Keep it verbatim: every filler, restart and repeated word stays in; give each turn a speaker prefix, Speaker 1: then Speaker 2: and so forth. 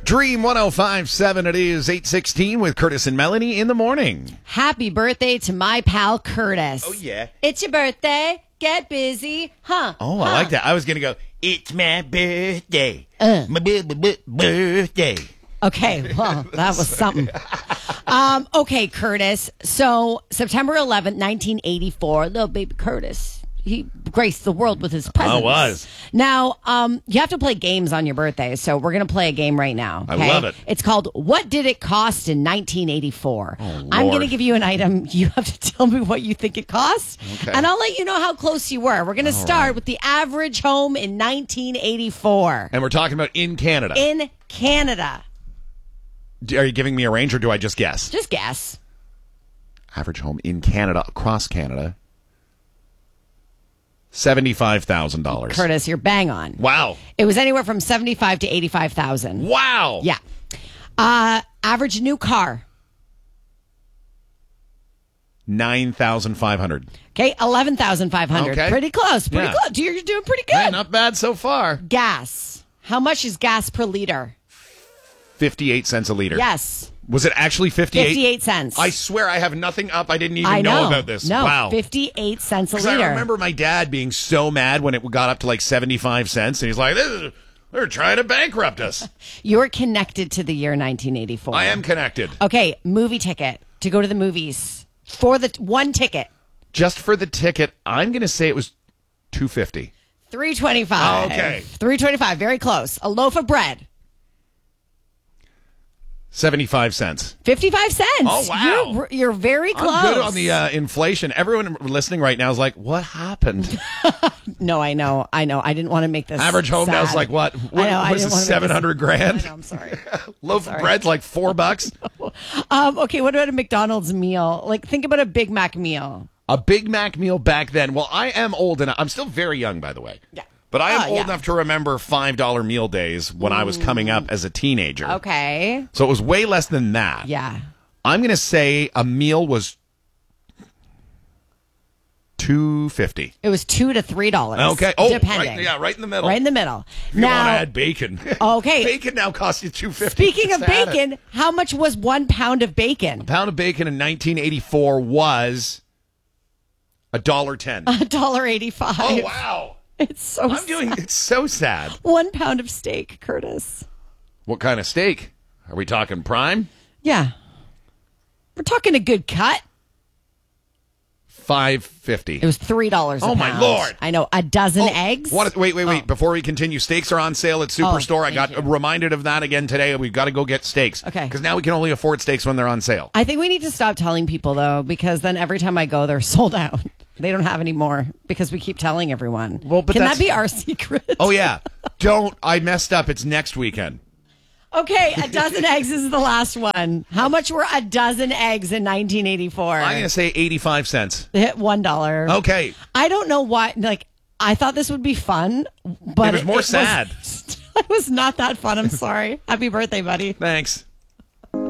Speaker 1: Dream one oh five point seven, it is eight sixteen with Curtis and Melanie in the morning.
Speaker 2: Happy birthday to my pal Curtis.
Speaker 1: Oh, yeah.
Speaker 2: It's your birthday. Get busy. Huh.
Speaker 1: Oh,
Speaker 2: huh.
Speaker 1: I like that. I was going to go, it's my birthday.
Speaker 2: Uh.
Speaker 1: My b- b- b- birthday.
Speaker 2: Okay, well, that was something. Um, okay, Curtis. So, September eleventh, nineteen eighty-four, little baby Curtis, he graced the world with his presence.
Speaker 1: I was.
Speaker 2: Now, um, you have to play games on your birthday, so we're going to play a game right now.
Speaker 1: I
Speaker 2: okay?
Speaker 1: love it.
Speaker 2: It's called What Did It Cost in nineteen eighty-four?
Speaker 1: Oh, Lord.
Speaker 2: I'm going to give you an item. You have to tell me what you think it costs,
Speaker 1: Okay.
Speaker 2: and I'll let you know how close you were. We're going to start
Speaker 1: right.
Speaker 2: with the average home in nineteen eighty-four.
Speaker 1: And we're talking about in Canada.
Speaker 2: In Canada.
Speaker 1: Are you giving me a range or do I just guess?
Speaker 2: Just guess.
Speaker 1: Average home in Canada, across Canada, seventy-five thousand dollars.
Speaker 2: Curtis, you're bang on.
Speaker 1: Wow.
Speaker 2: It was anywhere from seventy-five to eighty-five thousand.
Speaker 1: Wow.
Speaker 2: Yeah. Uh, average new car.
Speaker 1: nine thousand five hundred.
Speaker 2: Okay, eleven thousand five hundred.
Speaker 1: Okay.
Speaker 2: Pretty close. Pretty
Speaker 1: Yeah.
Speaker 2: close. You're doing pretty good.
Speaker 1: Hey, not bad so far.
Speaker 2: Gas. How much is gas per liter?
Speaker 1: fifty-eight cents a liter.
Speaker 2: Yes.
Speaker 1: Was it actually fifty-eight?
Speaker 2: fifty-eight cents.
Speaker 1: I swear I have nothing up. I didn't even
Speaker 2: I know.
Speaker 1: about this.
Speaker 2: No,
Speaker 1: Wow.
Speaker 2: fifty-eight cents a
Speaker 1: 'Cause
Speaker 2: liter.
Speaker 1: I remember my dad being so mad when it got up to like seventy-five cents. And he's like, this is, they're trying to bankrupt us.
Speaker 2: You're connected to the year nineteen eighty-four.
Speaker 1: I am connected.
Speaker 2: Okay, movie ticket to go to the movies. For the one ticket.
Speaker 1: Just for the ticket, I'm going to say it was two hundred fifty dollars.
Speaker 2: three twenty-five.
Speaker 1: Oh, okay.
Speaker 2: three twenty-five. Very close. A loaf of bread.
Speaker 1: seventy-five cents.
Speaker 2: fifty-five cents.
Speaker 1: Oh, wow.
Speaker 2: You're, you're very close.
Speaker 1: I'm good on the uh, inflation. Everyone listening right now is like, what happened?
Speaker 2: No, I know. I know. I didn't want to make this
Speaker 1: Average home
Speaker 2: sad.
Speaker 1: now is like what? What
Speaker 2: I know, I
Speaker 1: was
Speaker 2: didn't
Speaker 1: it,
Speaker 2: wanna make
Speaker 1: seven hundred
Speaker 2: this-
Speaker 1: grand?
Speaker 2: I know, I'm sorry.
Speaker 1: Loaf
Speaker 2: Sorry.
Speaker 1: of bread's like four bucks.
Speaker 2: Um, okay, what about a McDonald's meal? Like, think about a Big Mac meal.
Speaker 1: A Big Mac meal back then. Well, I am old and I'm still very young, by the way.
Speaker 2: Yeah.
Speaker 1: But I am
Speaker 2: Oh,
Speaker 1: old
Speaker 2: yeah.
Speaker 1: enough to remember five dollar meal days when I was coming up as a teenager.
Speaker 2: Okay.
Speaker 1: So it was way less than that.
Speaker 2: Yeah.
Speaker 1: I'm going to say a meal was two hundred fifty dollars.
Speaker 2: It was two to three dollars.
Speaker 1: Okay. Oh,
Speaker 2: depending.
Speaker 1: right, yeah, right in the middle.
Speaker 2: Right in the middle.
Speaker 1: If you
Speaker 2: now,
Speaker 1: want to add bacon.
Speaker 2: Okay.
Speaker 1: Bacon now costs you two hundred fifty dollars.
Speaker 2: speaking of
Speaker 1: Just add it.
Speaker 2: bacon, how much was one pound of bacon?
Speaker 1: A pound of bacon in nineteen eighty-four was a dollar ten.
Speaker 2: A dollar eighty-five.
Speaker 1: Oh, wow.
Speaker 2: It's so.
Speaker 1: I'm doing it's so sad.
Speaker 2: one pound of steak, Curtis.
Speaker 1: What kind of steak? Are we talking prime?
Speaker 2: Yeah. We're talking a good cut.
Speaker 1: five fifty.
Speaker 2: It was three dollars.
Speaker 1: Oh, my Lord.
Speaker 2: I know. A dozen
Speaker 1: Oh,
Speaker 2: eggs.
Speaker 1: What, wait, wait, wait.
Speaker 2: Oh.
Speaker 1: Before we continue, steaks are on sale at Superstore. I
Speaker 2: thank
Speaker 1: got
Speaker 2: you.
Speaker 1: reminded of that again today. We've got to go get steaks.
Speaker 2: Okay.
Speaker 1: Because now we can only afford steaks when they're on sale.
Speaker 2: I think we need to stop telling people though, because then every time I go, they're sold out. They don't have any more because we keep telling everyone.
Speaker 1: Well, but
Speaker 2: can
Speaker 1: that's-
Speaker 2: that be our secret?
Speaker 1: Oh, yeah. Don't. I messed up. It's next weekend.
Speaker 2: Okay, a dozen eggs is the last one. How much were a dozen eggs in nineteen eighty-four?
Speaker 1: I'm going to say eighty-five cents.
Speaker 2: They hit one dollar.
Speaker 1: Okay.
Speaker 2: I don't know why. Like, I thought this would be fun, but
Speaker 1: It was more sad.
Speaker 2: it was not that fun. I'm sorry. Happy birthday, buddy.
Speaker 1: Thanks.